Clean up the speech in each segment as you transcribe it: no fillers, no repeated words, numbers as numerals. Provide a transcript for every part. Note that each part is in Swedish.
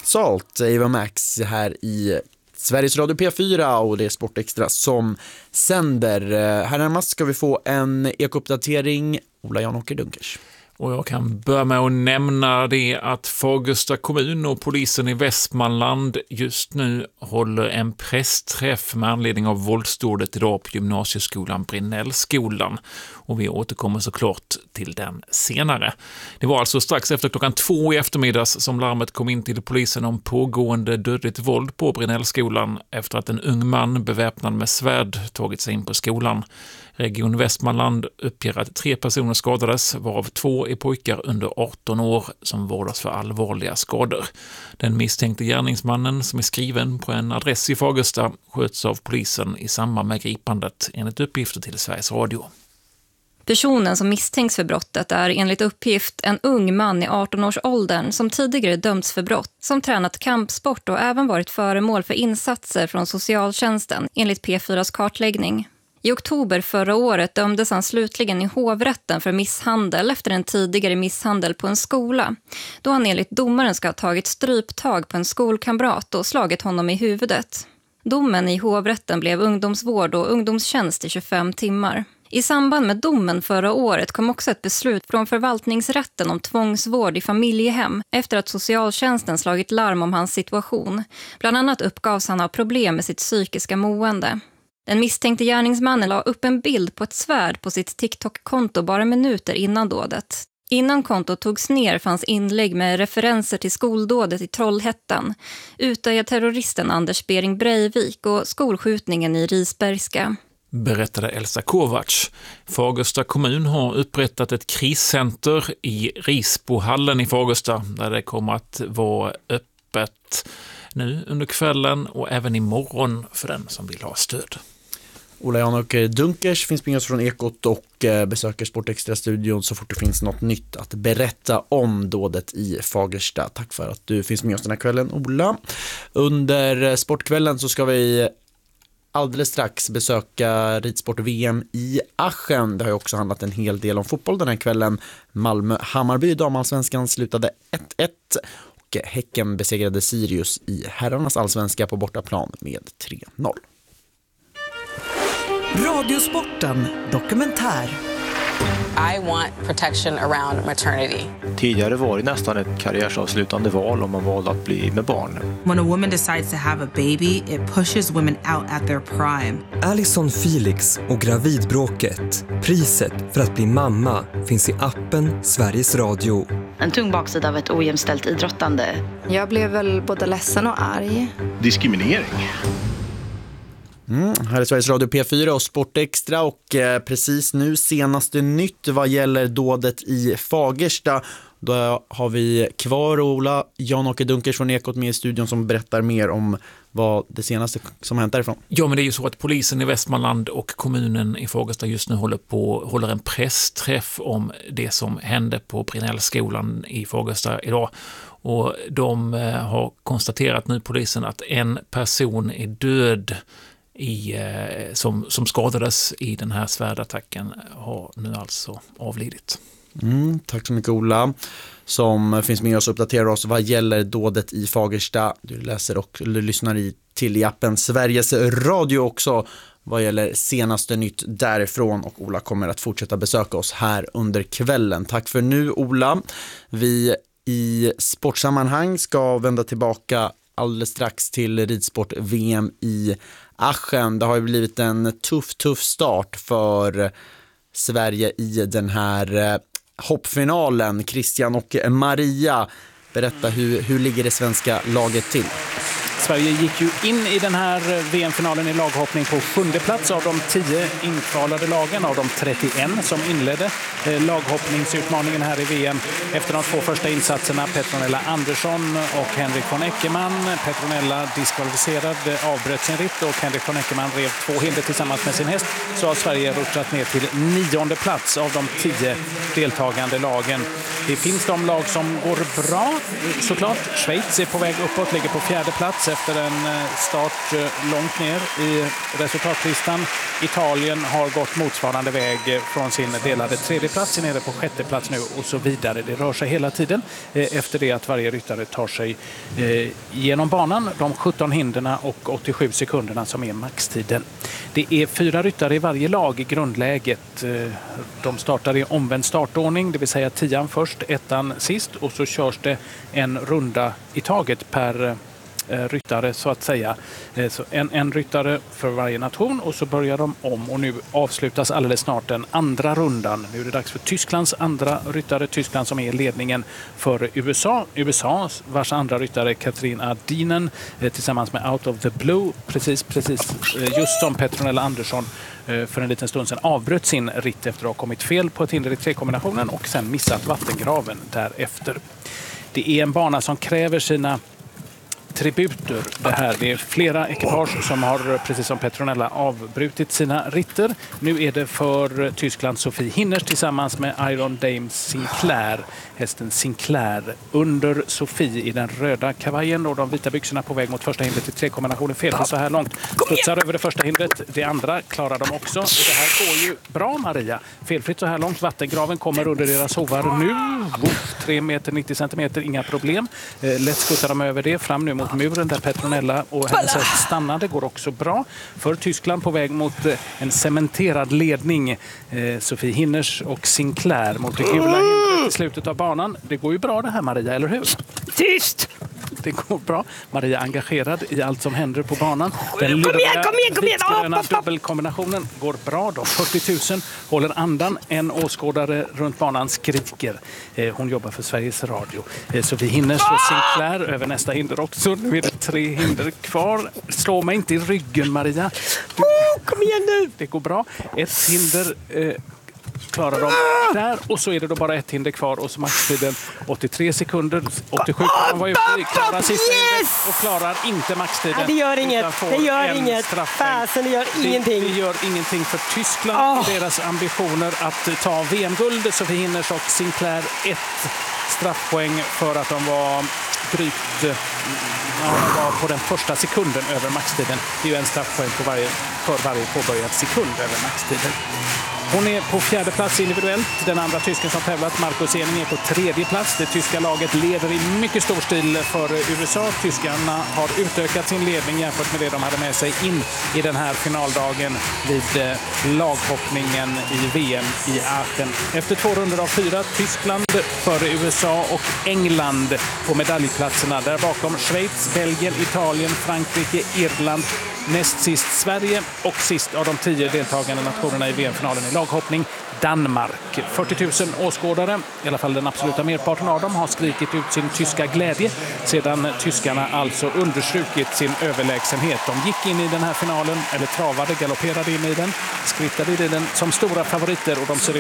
Salt, Ava Max här i Sveriges Radio P4 och det är Sportextra som sänder. Här närmast ska vi få en ekouppdatering. Ola Jan-Åke Dunkers. Och jag kan börja med att nämna det att Fagersta kommun och polisen i Västmanland just nu håller en pressträff med anledning av våldsdådet idag på gymnasieskolan Brinnellskolan. Och vi återkommer såklart till den senare. Det var alltså strax efter 2:00 i eftermiddags som larmet kom in till polisen om pågående dödligt våld på Brinnellskolan efter att en ung man beväpnad med svärd tagit sig in på skolan. Region Västmanland uppger att 3 personer skadades, varav 2 är pojkar under 18 år som vårdas för allvarliga skador. Den misstänkte gärningsmannen, som är skriven på en adress i Fagersta, sköts av polisen i samband med gripandet, enligt uppgifter till Sveriges Radio. Personen som misstänks för brottet är enligt uppgift en ung man i 18-årsåldern som tidigare dömts för brott, som tränat kampsport och även varit föremål för insatser från socialtjänsten, enligt P4s kartläggning. I oktober förra året dömdes han slutligen i hovrätten för misshandel efter en tidigare misshandel på en skola, då han enligt domaren ska ha tagit stryptag på en skolkamrat och slagit honom i huvudet. Domen i hovrätten blev ungdomsvård och ungdomstjänst i 25 timmar. I samband med domen förra året kom också ett beslut från förvaltningsrätten om tvångsvård i familjehem efter att socialtjänsten slagit larm om hans situation. Bland annat uppgavs han ha problem med sitt psykiska mående. Den misstänkte gärningsmannen la upp en bild på ett svärd på sitt TikTok-konto bara minuter innan dådet. Innan kontot togs ner fanns inlägg med referenser till skoldådet i Trollhättan, Utöja-terroristen Anders Bering Breivik och skolskjutningen i Risbergska. Berättade Elsa Kovacs. Fagersta kommun har upprättat ett kriscenter i Risbohallen i Fagersta där det kommer att vara öppet nu under kvällen och även imorgon för den som vill ha stöd. Ola Jan-Åke Dunkers finns med oss från Ekot och besöker Sportextra-studion så fort det finns något nytt att berätta om dådet i Fagersta. Tack för att du finns med oss den här kvällen, Ola. Under sportkvällen så ska vi alldeles strax besöka ridsport-VM i Aschen. Det har ju också handlat en hel del om fotboll den här kvällen. Malmö-Hammarby, damallsvenskan, slutade 1-1 och Häcken besegrade Sirius i herrarnas allsvenska på bortaplan med 3-0. Radiosporten dokumentär. I want protection around maternity. Tidigare var det nästan ett karriärsavslutande val om man valde att bli med barn. When a woman decides to have a baby, it pushes women out at their prime. Alison Felix och gravidbråket. Priset för att bli mamma finns i appen Sveriges Radio. En tung baksida av ett ojämställt idrottande. Jag blev väl både ledsen och arg. Diskriminering. Här är Sveriges Radio P4 och Sportextra och precis nu senaste nytt vad gäller dådet i Fagersta. Då har vi kvar Ola Jan-Åke Dunkers från Ekot med i studion som berättar mer om vad det senaste som hänt därifrån. Ja, men det är ju så att polisen i Västmanland och kommunen i Fagersta just nu håller en pressträff om det som hände på Brinnellskolan i Fagersta idag. Och de har konstaterat nu polisen att en person är död som skadades i den här svärdattacken har nu alltså avlidit. Tack så mycket Ola som finns med oss och uppdaterar oss vad gäller dådet i Fagersta. Du läser och lyssnar till i appen Sveriges Radio också vad gäller senaste nytt därifrån och Ola kommer att fortsätta besöka oss här under kvällen. Tack för nu Ola. Vi i sportsammanhang ska vända tillbaka alldeles strax till ridsport-VM i Aschen. Det har ju blivit en tuff start för Sverige i den här hoppfinalen. Christian och Maria, berätta hur ligger det svenska laget till? Sverige gick ju in i den här VM-finalen i laghoppning på 7:e plats av de 10 inkvalade lagen av de 31 som inledde laghoppningsutmaningen här i VM. Efter de 2 första insatserna, Petronella Andersson och Henrik von Eckermann. Petronella diskvalificerad, avbröt sin ritt och Henrik von Eckermann rev 2 hinder tillsammans med sin häst. Så har Sverige rutschat ner till 9:e plats av de 10 deltagande lagen. Det finns de lag som går bra, såklart. Schweiz är på väg uppåt, ligger på 4:e plats. plats efter en start långt ner i resultatlistan. Italien har gått motsvarande väg från sin delade tredje plats nere på sjätte plats nu och så vidare. Det rör sig hela tiden efter det att varje ryttare tar sig genom banan. De 17 hinderna och 87 sekunderna som är maxtiden. Det är 4 ryttare i varje lag i grundläget. De startar i omvänd startordning, det vill säga 10:an först, 1:an sist och så körs det en runda i taget per ryttare så att säga. Så en ryttare för varje nation och så börjar de om och nu avslutas alldeles snart den andra rundan. Nu är det dags för Tysklands andra ryttare, Tyskland som är ledningen för USA. USA vars andra ryttare Katrin Ardinen tillsammans med Out of the Blue precis just som Petronella Andersson för en liten stund sedan avbröt sin ritt efter att ha kommit fel på ett hinder i 3-kombinationen och sen missat vattengraven därefter. Det är en bana som kräver sina tributer. Det är flera ekipage som har, precis som Petronella, avbrutit sina ritter. Nu är det för Tyskland Sofie Hinners tillsammans med Iron Dame Sinclair. Hästen Sinclair under Sofie i den röda kavajen och de vita byxorna på väg mot första hindret i 3-kombinationen. Felfritt så här långt. Studsar över det första hindret. Det andra klarar de också. Och det här går ju bra, Maria. Felfritt så här långt. Vattengraven kommer under deras hovar nu. 3 meter 90 centimeter, inga problem. Lätt skuttar de över det. Fram nu mot muren där Petronella och hennes häst stannade. Går också bra. För Tyskland på väg mot en cementerad ledning. Sofie Hinners och Sinclair mot det gula hindret i slutet av banan. Det går ju bra det här, Maria, eller hur? Tyst! Det går bra. Maria är engagerad i allt som händer på banan. Den kom igen! Dubbelkombinationen går bra. Då 40 000 håller andan. En åskådare runt banan skriker. Hon jobbar för Sveriges Radio. Sofie Hinners och Sinclair över nästa hinder också. Nu är det 3 hinder kvar. Slå mig inte i ryggen, Maria. Kom igen nu! Det går bra. Ett hinder klarar de där och så är det då bara ett hinder kvar och så maxtiden 83 sekunder, 87 kan vara ute, klarar sista hindret och klarar inte maxtiden. Det gör inget, det gör inget. Fasen, det gör ingenting. Det gör ingenting för Tyskland och deras ambitioner att ta VM-guld. Sofie Hinners och Sinclair 1 straffpoäng för att de var drygt var på den första sekunden över maxtiden. Det är ju en straffpoäng för varje påbörjad sekund över maxtiden. Hon är på 4:e plats individuellt. Den andra tysken som tävlat, Marcus Ening, är på 3:e plats. Det tyska laget leder i mycket stor stil för USA. Tyskarna har utökat sin ledning jämfört med det de hade med sig in i den här finaldagen vid laghoppningen i VM i Aachen. Efter 2 runder av 4, Tyskland före USA och England på medaljplatserna. Där bakom Schweiz, Belgien, Italien, Frankrike, Irland. Näst sist Sverige och sist av de 10 deltagande nationerna i VM-finalen i laghoppning Danmark. 40 000 åskådare, i alla fall den absoluta merparten av dem, har skrikit ut sin tyska glädje sedan tyskarna alltså understrukit sin överlägsenhet. De gick in i den här finalen, eller travade, galopperade in i den, skrittade i den som stora favoriter och de ser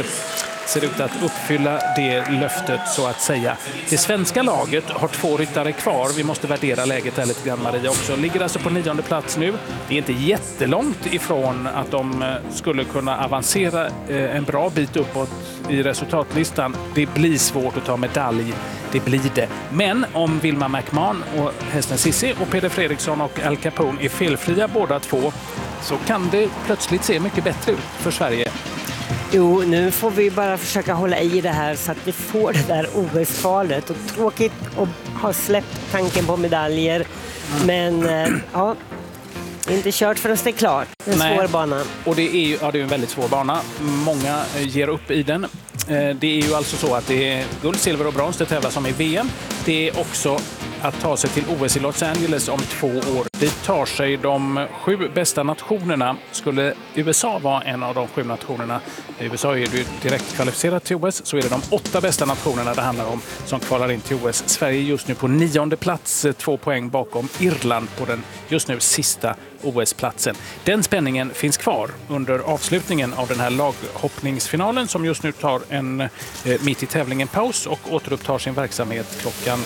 ut att uppfylla det löftet så att säga. Det svenska laget har 2 ryttare kvar. Vi måste värdera läget här lite grann, Maria, också. Ligger alltså på 9:e plats nu. Det är inte jättelångt ifrån att de skulle kunna avancera en bra bit uppåt i resultatlistan. Det blir svårt att ta medalj. Det blir det. Men om Vilma McMahon och hästen Sissi och Peder Fredriksson och Al Capone är felfria båda två så kan det plötsligt se mycket bättre ut för Sverige. Jo, nu får vi bara försöka hålla i det här så att vi får det där OS-kvalet. Och tråkigt att ha släppt tanken på medaljer. Men ja, inte kört förrän det är klart. En svår bana. Och det är ju det är en väldigt svår bana. Många ger upp i den. Det är ju alltså så att det är guld, silver och brons det tävlas som i VM. Det är också att ta sig till OS i Los Angeles om 2 år. Dit tar sig de 7 bästa nationerna. Skulle USA vara en av de 7 nationerna, USA är ju direkt kvalificerat till OS, så är det de 8 bästa nationerna det handlar om som kvalar in till OS. Sverige är just nu på 9:e plats, 2 poäng bakom Irland på den just nu sista OS-platsen. Den spänningen finns kvar under avslutningen av den här laghoppningsfinalen som just nu tar en mitt i tävlingen paus och återupptar sin verksamhet klockan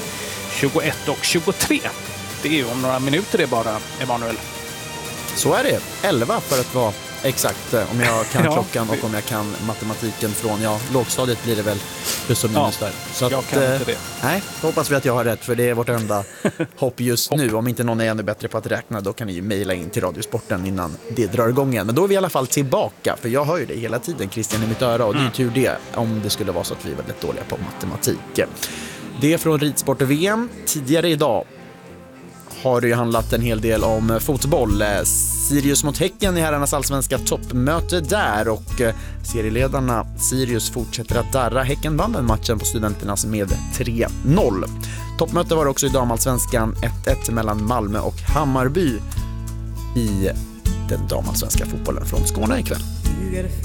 21:23. Det är ju om några minuter det bara, Emanuel. Så är det. 11 för att vara exakt, om jag kan klockan och om jag kan matematiken från lågstadiet blir det väl plus och minus där. Så jag kan inte det. Nej, då hoppas vi att jag har rätt, för det är vårt enda hopp just nu. Om inte någon är ännu bättre på att räkna, då kan ni ju mejla in till Radiosporten innan det drar igång igen. Men då är vi i alla fall tillbaka, för jag hör ju det hela tiden, Christian, i mitt öra, och det är ju tur det, om det skulle vara så att vi är väldigt dåliga på matematik. Det är från ridsport och VM. Tidigare idag har det ju handlat en hel del om fotboll. Sirius mot Häcken i herrarnas allsvenska toppmöte där, och serieledarna Sirius fortsätter att darra. Häcken vann den matchen på Studenternas med 3-0. Toppmöte var också i damallsvenskan, 1-1 mellan Malmö och Hammarby i den damallsvenska fotbollen från Skåne ikväll.